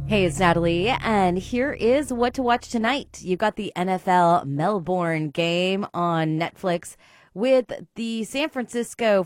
Hey, it's Natalie, and here is what to watch tonight. You got the NFL Melbourne game on Netflix with the San Francisco